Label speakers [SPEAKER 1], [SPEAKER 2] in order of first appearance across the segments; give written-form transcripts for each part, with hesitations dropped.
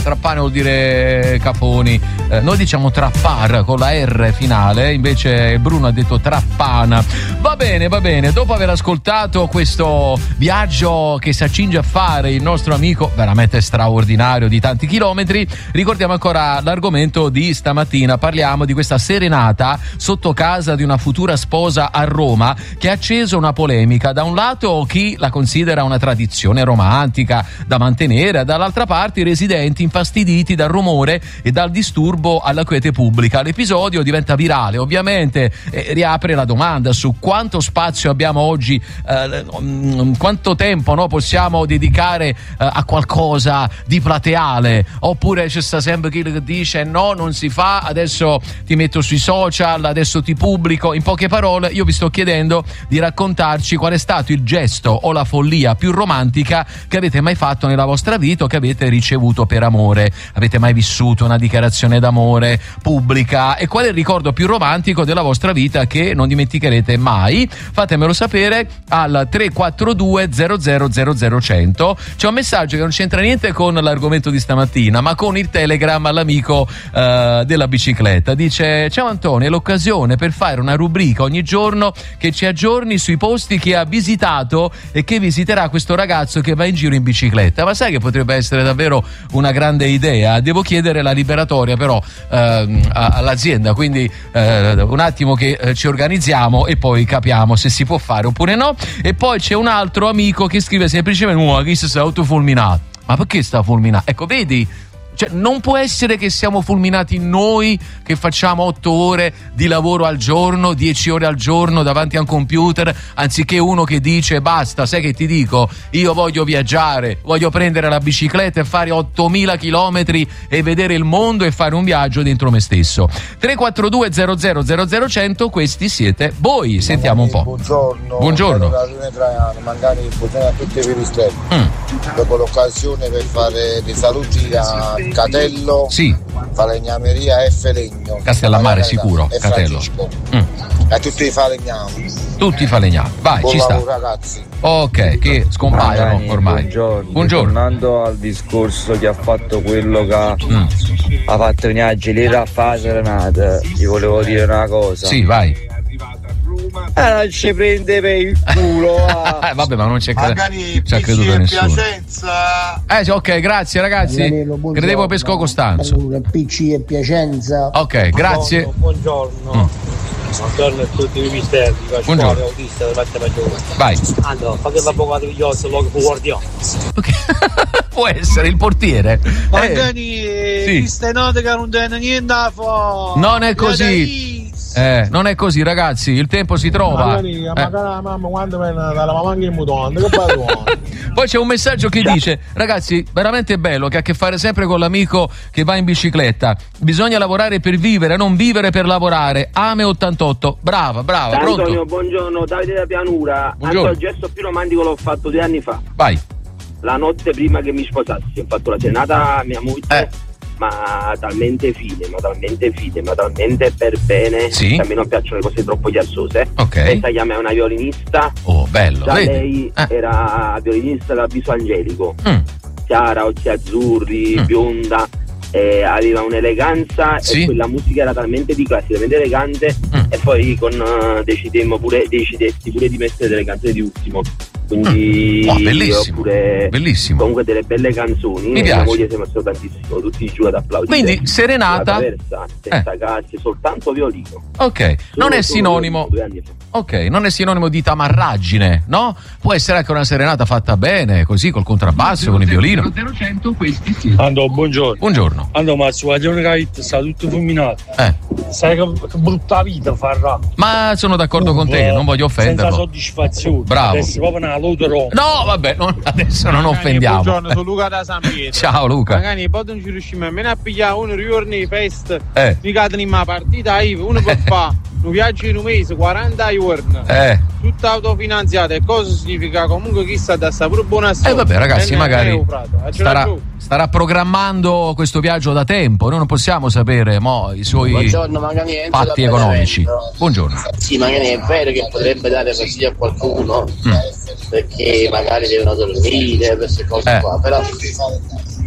[SPEAKER 1] Trappane vuol dire caponi, noi diciamo trappar con la R finale, invece Bruno ha detto trappana. Va bene, dopo aver ascoltato questo viaggio che si accinge a fare il nostro amico veramente straordinario di tanti chilometri, ricordiamo ancora l'argomento di stamattina. Parliamo di questa serenata sotto casa di una futura sposa a Roma che ha acceso una polemica. Da un lato chi la considera una tradizione romantica da mantenere, dall'altra parte i residenti infastiditi dal rumore e dal disturbo alla quiete pubblica. L'episodio diventa virale, ovviamente, riapre la domanda su quanto spazio abbiamo oggi, quanto tempo possiamo dedicare a qualcosa di plateale, oppure c'è sta sempre chi dice no, non si fa, adesso ti metto sui social, adesso ti pubblico. In poche parole, io vi sto chiedendo di raccontarci qual è stato il gesto o la follia più romantica che avete mai fatto nella vostra vita o che avete ricevuto per amore. Avete mai vissuto una dichiarazione d'amore pubblica? E qual è il ricordo più romantico della vostra vita che non dimenticherete mai? Fatemelo sapere al 342 00 100. C'è un messaggio che non c'entra niente con l'argomento di stamattina, ma con il Telegram all'amico della bicicletta. Dice: ciao Antonio, è l'occasione per fare una rubrica ogni giorno che ci aggiorni sui posti che ha visitato e che visiterà questo ragazzo che va in giro in bicicletta. Ma sai che potrebbe essere davvero una grande idea? Devo chiedere la liberatoria però all'azienda, quindi un attimo che ci organizziamo e poi capiamo se si può fare oppure no. E poi c'è un altro amico che scrive semplicemente: chi si sta autofulminato? Ma perché sta fulminato? Ecco, vedi? Cioè, non può essere che siamo fulminati noi che facciamo 8 ore di lavoro al giorno, 10 ore al giorno davanti a un computer, anziché uno che dice basta, sai che ti dico, io voglio viaggiare, voglio prendere la bicicletta e fare 8000 chilometri e vedere il mondo e fare un viaggio dentro me stesso. 342 00 100, questi siete voi. Sentiamo un po'. Buongiorno.
[SPEAKER 2] Magari buongiorno a tutti per il dopo l'occasione per fare dei saluti a Catello,
[SPEAKER 1] sì,
[SPEAKER 2] Falegnameria F Legno,
[SPEAKER 1] Castellammare sicuro,
[SPEAKER 2] e
[SPEAKER 1] Catello.
[SPEAKER 2] A tutti i falegnami.
[SPEAKER 1] Tutti i falegnami. Vai,
[SPEAKER 2] buon
[SPEAKER 1] ci
[SPEAKER 2] lavoro,
[SPEAKER 1] sta.
[SPEAKER 2] Ragazzi.
[SPEAKER 1] Ok, che scompaiono ormai. Buongiorno.
[SPEAKER 3] Tornando al discorso che ha fatto quello che ha fatto venire a gelare a fare serenata, gli volevo dire una cosa.
[SPEAKER 1] Sì, vai.
[SPEAKER 3] Non ci prende per il culo.
[SPEAKER 1] Vabbè, ma non c'è
[SPEAKER 2] creduto
[SPEAKER 1] nessuno.
[SPEAKER 2] Piacenza.
[SPEAKER 1] Ok, grazie ragazzi. Credevo Pesco Costanzo.
[SPEAKER 4] PC e Piacenza.
[SPEAKER 1] Ok, grazie.
[SPEAKER 5] Buongiorno a tutti i misteri.
[SPEAKER 1] Buongiorno.
[SPEAKER 5] Autista del Matte Maggiore.
[SPEAKER 1] Vai.
[SPEAKER 5] Allora, fate l'avvocato di Giorgio, lo guardiamo.
[SPEAKER 1] Può essere il portiere.
[SPEAKER 5] Magari
[SPEAKER 1] sì.
[SPEAKER 5] queste note che non danno niente a fare.
[SPEAKER 1] Non è così. Non è così, ragazzi, il tempo si trova.
[SPEAKER 5] Magari la mamma quando viene dalla mamma che mutande, che bello.
[SPEAKER 1] Poi c'è un messaggio che dice: ragazzi, veramente bello, che ha a che fare sempre con l'amico che va in bicicletta. Bisogna lavorare per vivere, non vivere per lavorare. Ame 88. Brava, pronto?
[SPEAKER 6] Antonio, buongiorno, Davide da Pianura.
[SPEAKER 1] Buongiorno.
[SPEAKER 6] Anche il gesto più romantico l'ho fatto 2 anni fa.
[SPEAKER 1] Vai.
[SPEAKER 6] La notte prima che mi sposassi, ho fatto la cenata a mia moglie. Ma talmente fine, ma talmente per bene,
[SPEAKER 1] sì?
[SPEAKER 6] che a me non piacciono le cose troppo chiassose.
[SPEAKER 1] Ok.
[SPEAKER 6] Questa chiama una violinista.
[SPEAKER 1] Oh, bello.
[SPEAKER 6] Già
[SPEAKER 1] vedi?
[SPEAKER 6] lei era violinista da viso angelico. Chiara, occhi azzurri, bionda. Aveva un'eleganza,
[SPEAKER 1] sì?
[SPEAKER 6] E quella musica era talmente di classe, talmente elegante, e poi decidessi pure di mettere delle canzoni di Ultimo. Quindi
[SPEAKER 1] bellissimo, bellissimo.
[SPEAKER 6] Comunque delle belle canzoni.
[SPEAKER 1] Mi piace.
[SPEAKER 6] Mia moglie si è messo tantissimo, tutti giù ad applaudire.
[SPEAKER 1] Quindi serenata
[SPEAKER 6] senza cazzi, soltanto violino.
[SPEAKER 1] Ok, non è sinonimo.
[SPEAKER 6] 2 anni fa.
[SPEAKER 1] Ok, non è sinonimo di tamarraggine, no? Può essere anche una serenata fatta bene, così col contrabbasso, con il violino.
[SPEAKER 5] Andò, buongiorno.
[SPEAKER 1] Buongiorno.
[SPEAKER 5] Andò, ma su Guaglione sta tutto fulminato. Sai che brutta vita farà.
[SPEAKER 1] Ma sono d'accordo con te, non voglio offenderlo.
[SPEAKER 5] Senza soddisfazione.
[SPEAKER 1] Bravo.
[SPEAKER 5] Adesso proprio una lode Roma.
[SPEAKER 1] No, vabbè, adesso non offendiamo.
[SPEAKER 7] Buongiorno, sono Luca da San Pietro.
[SPEAKER 1] Ciao Luca.
[SPEAKER 7] Magari poi non ci riusciamo nemmeno a pigliare uno ritorno di festa. Mi cadono in una partita, uno può fare un viaggio in un mese, 40 giorni. Tutta autofinanziata. E cosa significa? Comunque chissà da sta pure buona storia.
[SPEAKER 1] Vabbè ragazzi, magari starà programmando questo viaggio da tempo. Noi non possiamo sapere i suoi fatti economici. Buongiorno.
[SPEAKER 8] Sì, magari è vero che potrebbe dare consigli a qualcuno perché magari devono dormire, queste cose qua, però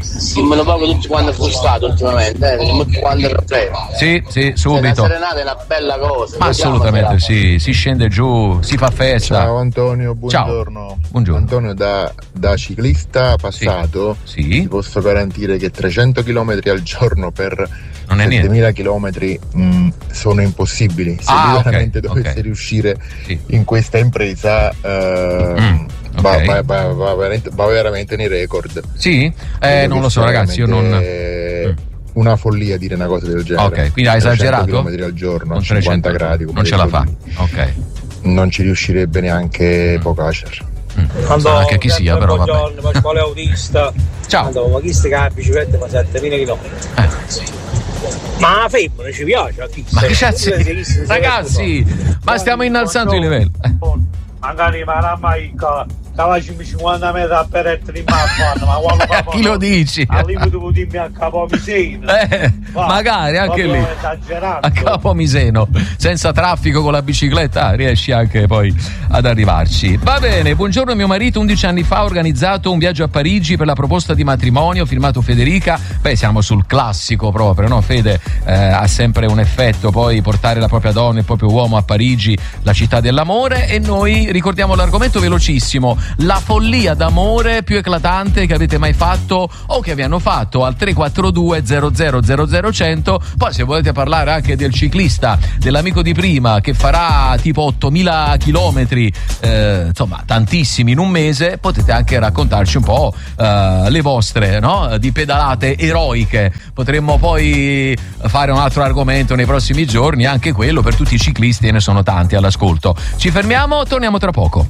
[SPEAKER 8] me lo pago tutti quanti frustrato ultimamente, tutti quanti problemi.
[SPEAKER 1] Sì, subito.
[SPEAKER 8] La serenata è una bella cosa.
[SPEAKER 1] Ma assolutamente sì, si scende giù, si fa festa.
[SPEAKER 9] Ciao Antonio, buongiorno.
[SPEAKER 1] Ciao. Buongiorno.
[SPEAKER 9] Antonio, da ciclista passato ti posso garantire che 300 km al giorno per 7.000 km sono impossibili. Se veramente dovesse riuscire in questa impresa va veramente nei record.
[SPEAKER 1] Sì? Non lo so ragazzi, io non...
[SPEAKER 9] Una follia dire una cosa del genere.
[SPEAKER 1] Ok, quindi ha esagerato?
[SPEAKER 9] 300 km al giorno, 50 gradi.
[SPEAKER 1] Non ce la fa. Ok.
[SPEAKER 9] Non ci riuscirebbe neanche Pogacar.
[SPEAKER 1] Anche chi sia, però vabbè.
[SPEAKER 10] Buongiorno, Pasquale autista.
[SPEAKER 1] Ciao.
[SPEAKER 10] Ma chi sta che la bicicletta fa 7.000 km? Ma la femmina ci piace.
[SPEAKER 1] Ma che cazzo? Ragazzi, ma stiamo innalzando il livello.
[SPEAKER 10] Magari ma mai cavaci 50 metri per ettri in ma quando fa
[SPEAKER 1] chi lo dici?
[SPEAKER 10] Al limite devo dirmi a Capomiseno.
[SPEAKER 1] Magari anche lì
[SPEAKER 10] esagerando.
[SPEAKER 1] a Capomiseno senza traffico con la bicicletta riesci anche poi ad arrivarci. Va bene, buongiorno, mio marito 11 anni fa ha organizzato un viaggio a Parigi per la proposta di matrimonio, firmato Federica. Beh, siamo sul classico proprio, no? Fede ha sempre un effetto, poi portare la propria donna, il proprio uomo a Parigi, la città dell'amore. E noi ricordiamo l'argomento velocissimo: la follia d'amore più eclatante che avete mai fatto o che vi hanno fatto, al 342 00 100. Poi se volete parlare anche del ciclista, dell'amico di prima che farà tipo 8.000 chilometri, insomma tantissimi in un mese, potete anche raccontarci un po' le vostre, no? Di pedalate eroiche. Potremmo poi fare un altro argomento nei prossimi giorni, anche quello per tutti i ciclisti, e ne sono tanti all'ascolto. Ci fermiamo, torniamo tra poco.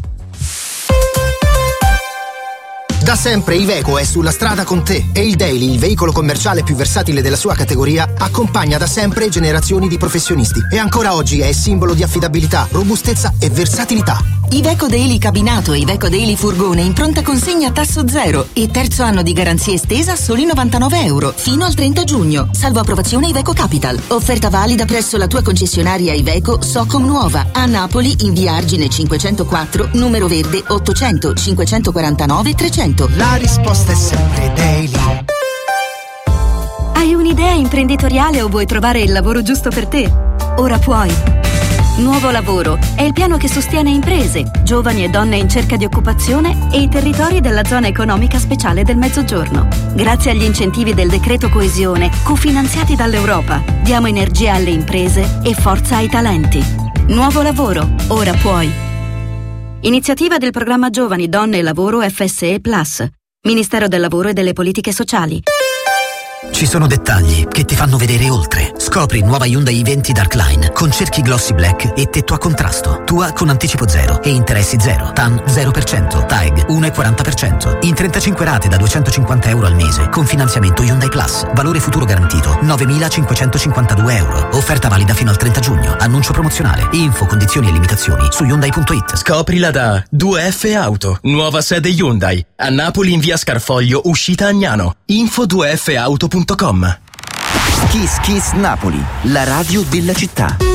[SPEAKER 11] Da sempre Iveco è sulla strada con te e il Daily, il veicolo commerciale più versatile della sua categoria, accompagna da sempre generazioni di professionisti e ancora oggi è simbolo di affidabilità, robustezza e versatilità.
[SPEAKER 12] Iveco Daily cabinato e Iveco Daily furgone in pronta consegna a tasso zero e terzo anno di garanzia estesa a soli €99 fino al 30 giugno, salvo approvazione Iveco Capital. Offerta valida presso la tua concessionaria Iveco Socom Nuova a Napoli in via Argine 504, numero verde 800 549 300.
[SPEAKER 11] La risposta è sempre Daily.
[SPEAKER 13] Hai un'idea imprenditoriale o vuoi trovare il lavoro giusto per te? Ora puoi. Nuovo Lavoro è il piano che sostiene imprese, giovani e donne in cerca di occupazione e i territori della zona economica speciale del Mezzogiorno. Grazie agli incentivi del decreto coesione, cofinanziati dall'Europa, diamo energia alle imprese e forza ai talenti. Nuovo Lavoro, ora puoi. Iniziativa del programma Giovani, Donne e Lavoro FSE Plus, Ministero del Lavoro e delle Politiche Sociali.
[SPEAKER 11] Ci sono dettagli che ti fanno vedere oltre. Scopri nuova Hyundai i20 Darkline con cerchi glossy black e tetto a contrasto. Tua con anticipo zero e interessi zero. TAN 0%, TAEG 1,40%. In 35 rate da €250 al mese con finanziamento Hyundai Plus. Valore futuro garantito €9.552. Offerta valida fino al 30 giugno. Annuncio promozionale. Info, condizioni e limitazioni su Hyundai.it.
[SPEAKER 14] Scoprila da 2F Auto. Nuova sede Hyundai. A Napoli in via Scarfoglio, uscita Agnano. Info 2fauto.com.
[SPEAKER 15] Kiss Kiss Napoli, la radio della città.